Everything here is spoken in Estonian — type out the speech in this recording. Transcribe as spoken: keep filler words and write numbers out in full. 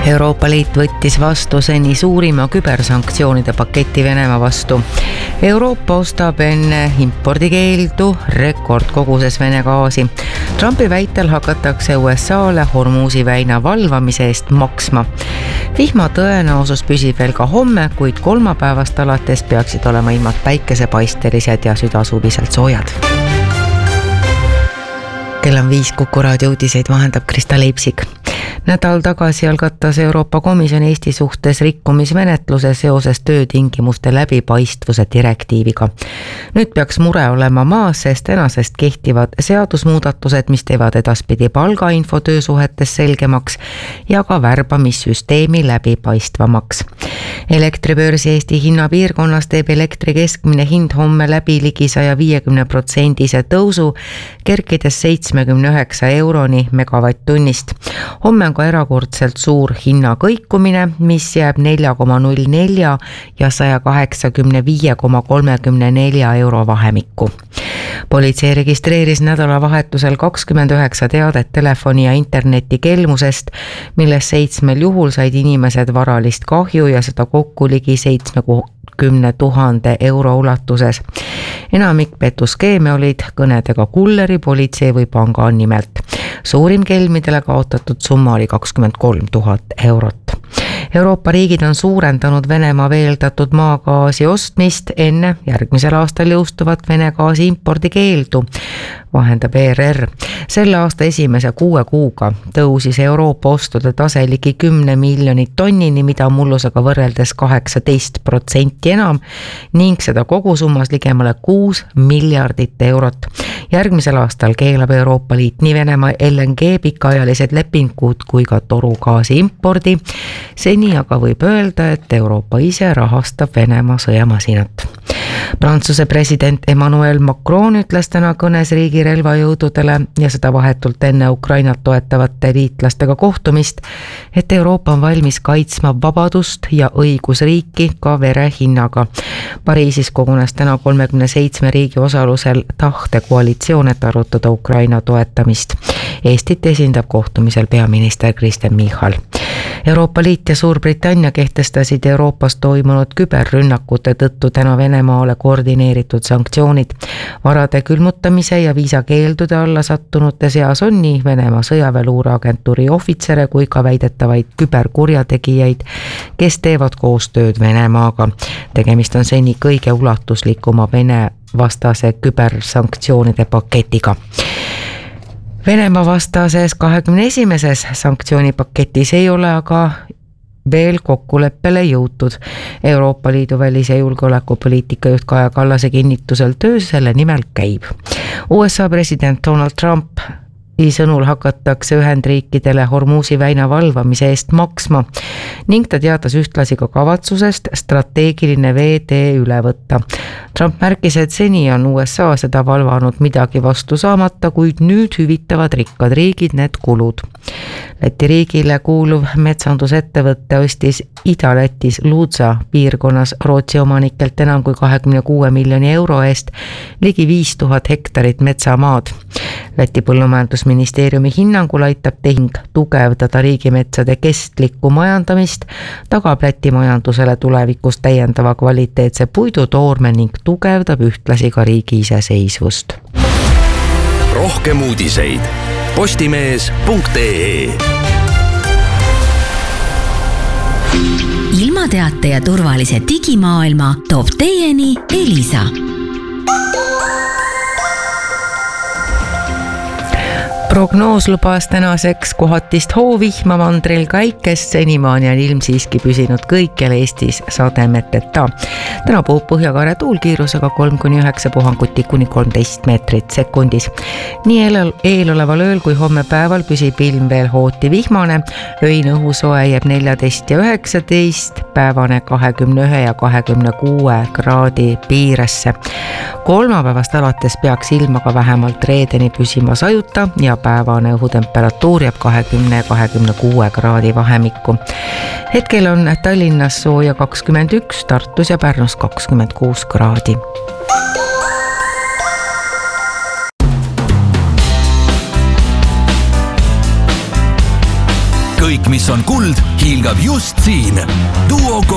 Euroopa Liit võttis vastu seni suurima kübersanktsioonide paketi Venemaa vastu. Euroopa ostab enne impordikeeldu rekordkoguses Vene gaasi. Trumpi väitel hakatakse U S A-le Hormuzi väina valvamise eest maksma. Vihma tõenäosus püsib veel ka homme, kuid kolmapäevast alates peaksid olema ilmad päikesepaistelised ja südasuviselt soojad. Kell on viis, Kuku raadio uudiseid vahendab Krista Leipsik. Nädal tagasi algatas Euroopa Komisjon Eesti suhtes rikkumismenetluse seoses töötingimuste läbipaistvuse direktiiviga. Nüüd peaks mure olema maas, sest tänasest kehtivad seadusmuudatused, mis teevad edaspidi palgainfo töösuhetes selgemaks ja ka värbamissüsteemi läbipaistvamaks. Elektribörsi Eesti hinnapiirkonnas teeb elektri keskmine hind homme läbi ligi saja viiekümne protsendise tõusu, kerkides seitsmekümne üheksa euroni megavatt-tunnist. Homme on ka erakordselt suur hinnakõikumine, mis jääb nelja koma null neli ja saja kaheksakümne viie koma kolmekümne nelja euro vahemikku. Politsei registreeris nädalavahetusel kakskümmend üheksa teadet telefoni ja interneti kelmusest, milles seitsmel juhul said inimesed varalist kahju ja seda kokku ligi seitsmekümne tuhande euro ulatuses. Enamik petuskeeme olid kõnedega kulleri, politsei või panga nimelt. Suurim kelmidele kaotatud summa oli kakskümmend kolm tuhat eurot. Euroopa riigid on suurendanud Venemaa veeldatud maagaasi ostmist enne järgmisel aastal jõustuvat Vene gaasi impordikeeldu, vahendab E R R. Selle aasta esimese kuue kuuga tõusis Euroopa ostude tase ligi kümne miljonit tonnini, mida mullusega võrreldes kaheksateist protsenti enam ning seda kogusummas ligemale kuus miljardit eurot. Järgmisel aastal keelab Euroopa Liit nii Venemaa L N G pikaajalised lepingud kui ka torugaasi impordi. Seni aga võib öelda, et Euroopa ise rahastab Venemaa sõjamasinat. Prantsuse president Emmanuel Macron ütles täna kõnes riigi relvajõududele ja seda vahetult enne Ukrainat toetavate liitlastega kohtumist, et Euroopa on valmis kaitsma vabadust ja õigusriiki ka verehinnaga. Pariisis kogunes täna kolmekümne seitsme riigi osalusel tahtekoalitsioon, et arutada Ukraina toetamist. Eestit esindab kohtumisel peaminister Kristen Michal. Euroopa Liit ja Suurbritannia kehtestasid Euroopas toimunud küberrünnakute tõttu täna Venemaale koordineeritud sanktsioonid. Varade külmutamise ja viisakeeldude alla sattunute seas on nii Venemaa sõjaväeluureagentuuri ohvitsere kui ka väidetavaid küberkurjategijaid, kes teevad koostööd Venemaaga. Tegemist on seni kõige ulatuslikuma Vene vastase kübersanktsioonide paketiga. Venemaa vastases kahekümne esimeses sanktsioonipaketis ei ole aga veel kokkuleppele jõutud. Euroopa Liidu välis- ja julgeolekupoliitika juht Kaja Kallase kinnitusel töö selle nimel käib. U S A president Donald Trump sõnul hakatakse Ühendriikidele Hormuzi väina valvamise eest maksma ning ta teatas ühtlasi ka kavatsusest strateegiline veetee üle võtta. Trump märkis, et seni on U S A seda valvanud midagi vastu saamata, kuid nüüd hüvitavad rikkad riigid need kulud. Läti riigile kuuluv metsandusettevõtte ostis Ida-Lätis Luutsa piirkonnas Rootsi omanikelt enam kui kahekümne kuue miljoni euro eest ligi viis tuhat hektarit metsamaad. Läti põllumajandusministeeriumi hinnangul aitab tehing tugevdada riigimetsade kestlikku majandamist, tagab Läti majandusele tulevikus täiendava kvaliteetse puidutoorme ning tugevdab ühtlasi ka riigi iseseisvust. Rohkem uudiseid postimees punkt ee. Ilmateate ja turvalise digimaailma toob teieni Elisa. Prognoos lubas tänaseks kohatist hoovihma, mandril käikest, senimaani on ilm siiski püsinud kõikjal Eestis sademeteta. Täna puhub põhjakaare tuul kiirusega kolm kuni üheksa puhanguti kuni kolmteist meetrit sekundis. Nii eeloleval ööl kui homme päeval püsib ilm veel hooti vihmane, öine õhusoe jääb neljateist ja üheksateist, päevane kahekümne ühe ja kahekümne kuue kraadi piiresse. Kolmapäevast alates peaks ilmaga vähemalt reedeni püsima sajuta ja päevane õhutemperatuur jääb kahekümne ja kahekümne kuue kraadi vahemikku. Hetkel on Tallinnas sooja kakskümmend üks, Tartus ja Pärnus kakskümmend kuus kraadi. kõik, mis on kuld, hiilgab just siin. Duo